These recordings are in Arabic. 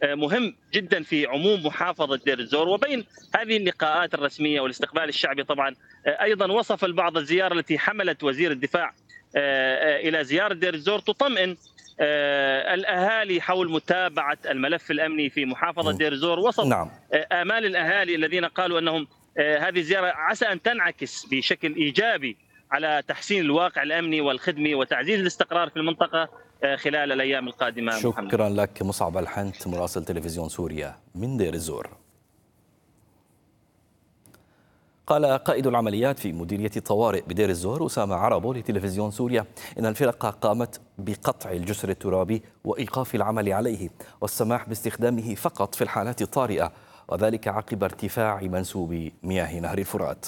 مهم جدا في عموم محافظة دير الزور. وبين هذه اللقاءات الرسمية والاستقبال الشعبي طبعا أيضا وصف البعض الزيارة التي حملت وزير الدفاع إلى زيارة دير الزور تطمئن الأهالي حول متابعة الملف الأمني في محافظة دير الزور، وسط نعم. آمال الأهالي الذين قالوا أنهم هذه الزيارة عسى أن تنعكس بشكل إيجابي على تحسين الواقع الأمني والخدمي وتعزيز الاستقرار في المنطقة خلال الأيام القادمة. محمد، شكرا لك مصعب الحنت مراسل تلفزيون سوريا من دير الزور. قال قائد العمليات في مديرية الطوارئ بدير الزور أسامة عربو لتلفزيون سوريا إن الفرقة قامت بقطع الجسر الترابي وإيقاف العمل عليه والسماح باستخدامه فقط في الحالات الطارئة، وذلك عقب ارتفاع منسوب مياه نهر الفرات.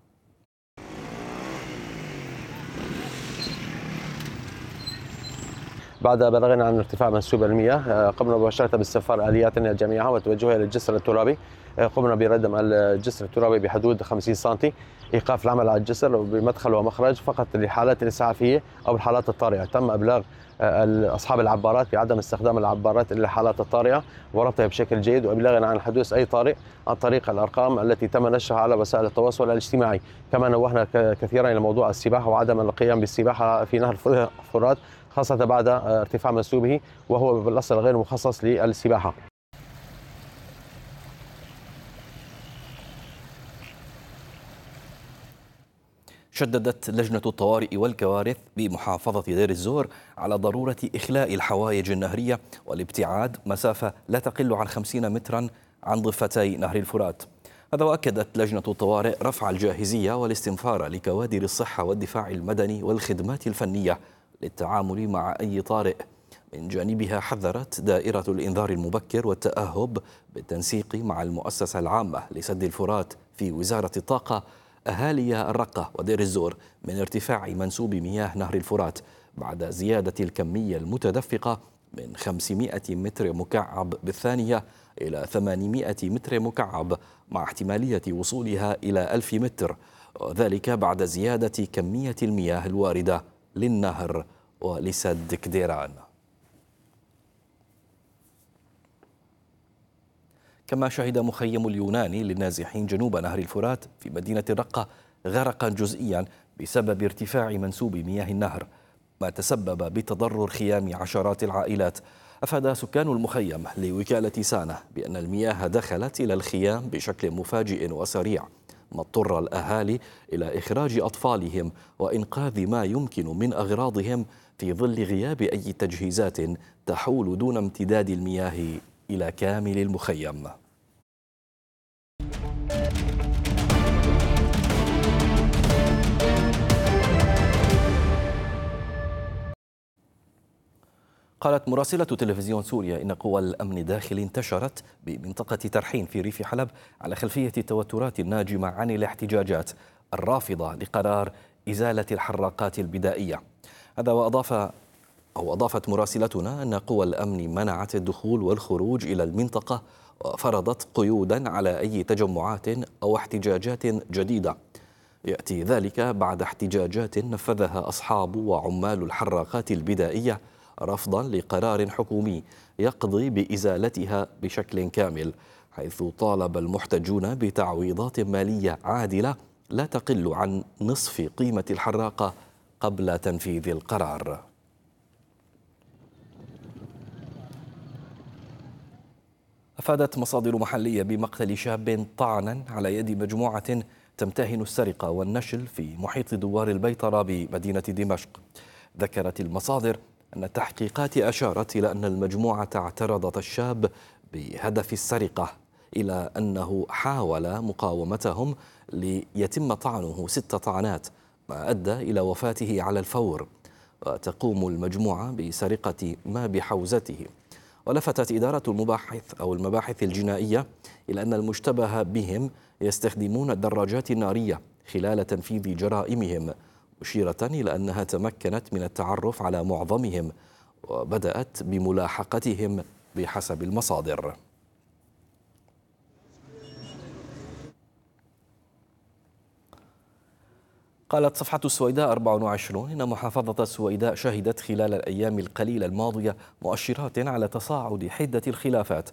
بعد بلغنا عن ارتفاع منسوب المياه قمنا مباشرة باستنفار آلياتنا جميعها وتوجهها إلى الجسر الترابي. قمنا بردم الجسر الترابي بحدود 50 سم، إيقاف العمل على الجسر بمدخل ومخرج فقط للحالات الإسعافية أو الحالات الطارئة. تم إبلاغ أصحاب العبارات بعدم استخدام العبارات إلا الحالات الطارئة وربطها بشكل جيد، وإبلاغنا عن حدوث أي طارئ عن طريق الأرقام التي تم نشرها على وسائل التواصل الاجتماعي. كما نوهنا كثيرا إلى موضوع السباحة وعدم القيام بالسباحة في نهر الفرات خاصة بعد ارتفاع منسوبه وهو بالأصل غير مخصص للسباحة. شددت لجنة الطوارئ والكوارث بمحافظة دير الزور على ضرورة إخلاء الحوائج النهرية والابتعاد مسافة لا تقل عن 50 مترا عن ضفتي نهر الفرات. هذا، وأكدت لجنة الطوارئ رفع الجاهزية والاستنفار لكوادر الصحة والدفاع المدني والخدمات الفنية للتعامل مع أي طارئ. من جانبها حذرت دائرة الإنذار المبكر والتأهب بالتنسيق مع المؤسسة العامة لسد الفرات في وزارة الطاقة أهالي الرقة ودير الزور من ارتفاع منسوب مياه نهر الفرات بعد زيادة الكمية المتدفقة من 500 متر مكعب بالثانية إلى 800 متر مكعب مع احتمالية وصولها إلى 1000 متر، وذلك بعد زيادة كمية المياه الواردة للنهر ولسد كديران. كما شهد مخيم اليوناني للنازحين جنوب نهر الفرات في مدينة الرقة غرقا جزئيا بسبب ارتفاع منسوب مياه النهر، ما تسبب بتضرر خيام عشرات العائلات. أفاد سكان المخيم لوكالة سانة بأن المياه دخلت إلى الخيام بشكل مفاجئ وسريع، ما اضطر الأهالي إلى إخراج أطفالهم وإنقاذ ما يمكن من أغراضهم في ظل غياب أي تجهيزات تحول دون امتداد المياه إلى كامل المخيم. قالت مراسلة تلفزيون سوريا إن قوى الأمن الداخلي انتشرت بمنطقة ترحين في ريف حلب على خلفية التوترات الناجمة عن الاحتجاجات الرافضة لقرار إزالة الحراقات البدائية. هذا أضافت مراسلتنا أن قوى الأمن منعت الدخول والخروج إلى المنطقة وفرضت قيودا على أي تجمعات أو احتجاجات جديدة. يأتي ذلك بعد احتجاجات نفذها أصحاب وعمال الحراقات البدائية رفضا لقرار حكومي يقضي بإزالتها بشكل كامل، حيث طالب المحتجون بتعويضات مالية عادلة لا تقل عن نصف قيمة الحراقة قبل تنفيذ القرار. أفادت مصادر محلية بمقتل شاب طعنا على يد مجموعة تمتهن السرقة والنشل في محيط دوار البيطرة بمدينة دمشق. ذكرت المصادر أن التحقيقات أشارت إلى أن المجموعة اعترضت الشاب بهدف السرقة، إلى أنه حاول مقاومتهم ليتم طعنه 6 طعنات ما أدى إلى وفاته على الفور. وتقوم المجموعة بسرقة ما بحوزته. ولفتت إدارة المباحث الجنائية إلى أن المشتبه بهم يستخدمون الدراجات النارية خلال تنفيذ جرائمهم، مشيرة إلى أنها تمكنت من التعرف على معظمهم وبدأت بملاحقتهم بحسب المصادر. قالت صفحة السويداء 24 إن محافظة السويداء شهدت خلال الأيام القليلة الماضية مؤشرات على تصاعد حدة الخلافات